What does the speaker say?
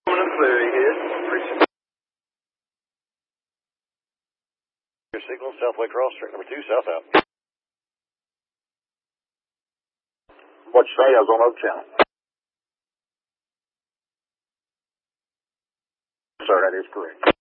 Your signal, Southway Cross, track number 2, south out. What'd you say? I was on Oak Channel. Sir, that is correct.